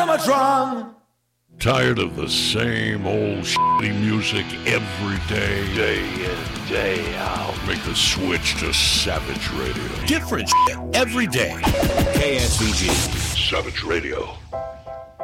much wrong. Tired of the same old shitty music every day? Day in, day out. Make the switch to Savage Radio. Different every day. KSVG. Savage Radio.